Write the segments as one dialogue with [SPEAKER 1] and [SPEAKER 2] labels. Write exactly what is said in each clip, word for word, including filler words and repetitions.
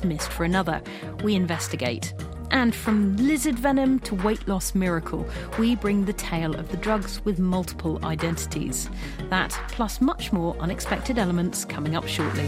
[SPEAKER 1] dismissed for another. We investigate. And from lizard venom to weight loss miracle, we bring the tale of the drugs with multiple identities. That, plus much more unexpected elements, coming up shortly.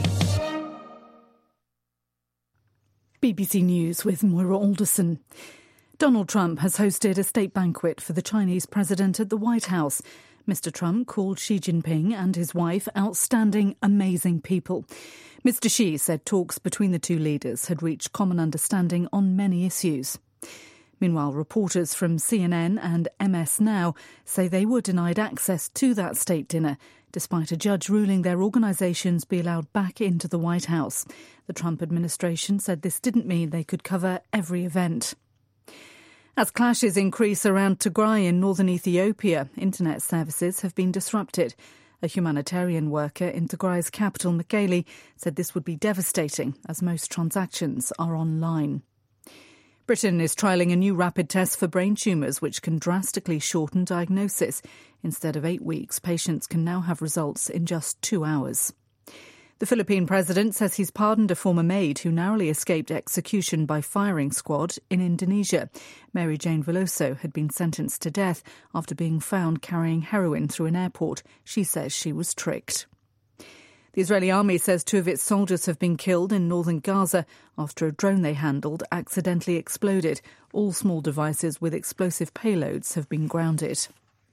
[SPEAKER 2] B B C News with Moira Alderson. Donald Trump has hosted a state banquet for the Chinese president at the White House. Mister Trump called Xi Jinping and his wife outstanding, amazing people. Mister Xi said talks between the two leaders had reached common understanding on many issues. Meanwhile, reporters from C N N and M S Now say they were denied access to that state dinner, despite a judge ruling their organisations be allowed back into the White House. The Trump administration said this didn't mean they could cover every event. As clashes increase around Tigray in northern Ethiopia, internet services have been disrupted. A humanitarian worker in Tigray's capital, Mekelle, said this would be devastating as most transactions are online. Britain is trialling a new rapid test for brain tumours which can drastically shorten diagnosis. Instead of eight weeks, patients can now have results in just two hours. The Philippine president says he's pardoned a former maid who narrowly escaped execution by firing squad in Indonesia. Mary Jane Veloso had been sentenced to death after being found carrying heroin through an airport. She says she was tricked. The Israeli army says two of its soldiers have been killed in northern Gaza after a drone they handled accidentally exploded. All small devices with explosive payloads have been grounded.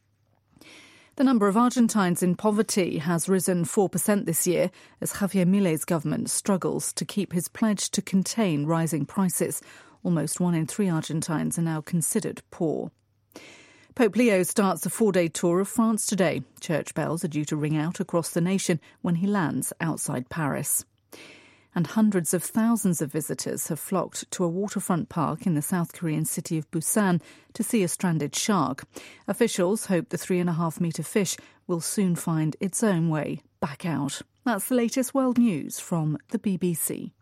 [SPEAKER 2] The number of Argentines in poverty has risen four percent this year as Javier Milei's government struggles to keep his pledge to contain rising prices. Almost one in three Argentines are now considered poor. Pope Leo starts a four-day tour of France today. Church bells are due to ring out across the nation when he lands outside Paris. And hundreds of thousands of visitors have flocked to a waterfront park in the South Korean city of Busan to see a stranded shark. Officials hope the three and a half metre fish will soon find its own way back out. That's the latest world news from the B B C.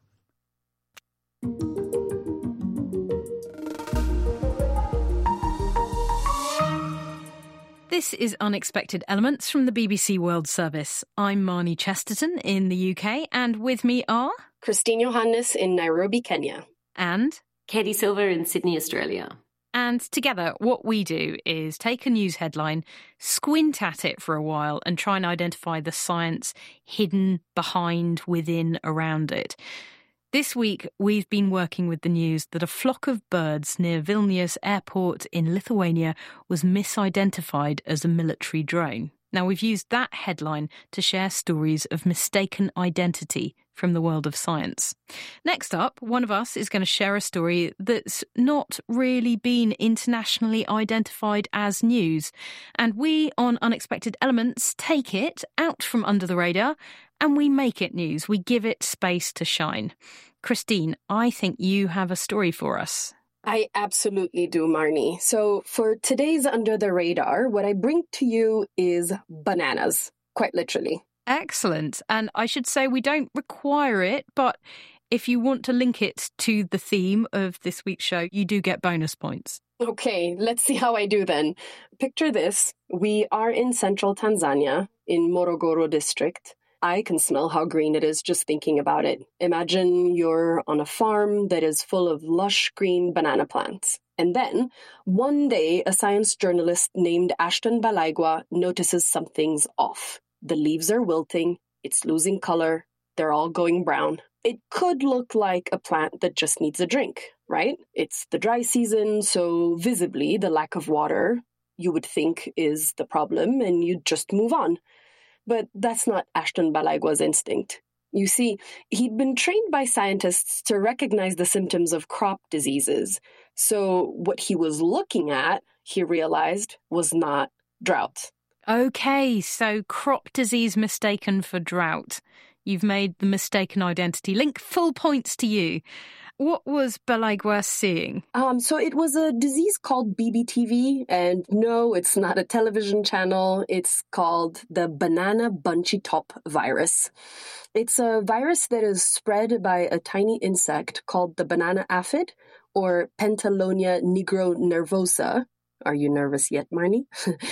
[SPEAKER 1] This is Unexpected Elements from the B B C World Service. I'm Marnie Chesterton in the U K, and with me are...
[SPEAKER 3] Christine Johannes in Nairobi, Kenya.
[SPEAKER 1] And...
[SPEAKER 4] Katie Silver in Sydney, Australia.
[SPEAKER 1] And together, what we do is take a news headline, squint at it for a while, and try and identify the science hidden behind, within, around it. This week, we've been working with the news that a flock of birds near Vilnius airport in Lithuania was misidentified as a military drone. Now, we've used that headline to share stories of mistaken identity from the world of science. Next up, one of us is going to share a story that's not really been internationally identified as news. And we, on Unexpected Elements, take it out from under the radar and we make it news. We give it space to shine. Christine, I think you have a story for us.
[SPEAKER 3] I absolutely do, Marnie. So for today's Under the Radar, what I bring to you is bananas, quite literally.
[SPEAKER 1] Excellent. And I should say we don't require it, but if you want to link it to the theme of this week's show, you do get bonus points.
[SPEAKER 3] Okay, let's see how I do then. Picture this. We are in central Tanzania, in Morogoro district. I can smell how green it is just thinking about it. Imagine you're on a farm that is full of lush green banana plants. And then, one day, a science journalist named Ashton Balaigwa notices something's off. The leaves are wilting, it's losing color, they're all going brown. It could look like a plant that just needs a drink, right? It's the dry season, so visibly the lack of water, you would think, is the problem, and you'd just move on. But that's not Ashton Balaigwa's instinct. You see, he'd been trained by scientists to recognize the symptoms of crop diseases. So what he was looking at, he realized, was not drought.
[SPEAKER 1] Okay, so crop disease mistaken for drought. You've made the mistaken identity link. Full points to you. What was Balaigwa seeing?
[SPEAKER 3] Um, so it was a disease called B B T V, and no, it's not a television channel. It's called the banana bunchy top virus. It's a virus that is spread by a tiny insect called the banana aphid, or Pentalonia nigronervosa. Are you nervous yet, Marnie?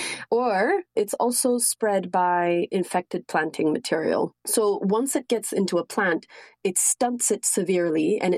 [SPEAKER 3] Or it's also spread by infected planting material. So once it gets into a plant, it stunts it severely and it